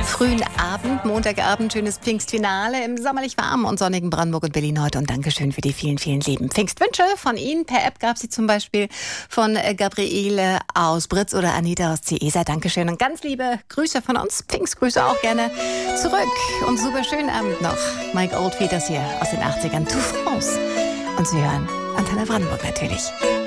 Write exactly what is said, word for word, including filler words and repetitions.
Frühen Abend, Montagabend, schönes Pfingstfinale im sommerlich warmen und sonnigen Brandenburg und Berlin heute. Und Dankeschön für die vielen, vielen lieben Pfingstwünsche von Ihnen. Per App gab sie zum Beispiel von Gabriele aus Britz oder Anita aus Ciesa. Dankeschön und ganz liebe Grüße von uns. Pfingstgrüße auch gerne zurück. Und super schönen Abend noch. Mike Oldfield, das hier aus den achtzigern. Tout France. Und Sie hören Antenne Brandenburg natürlich.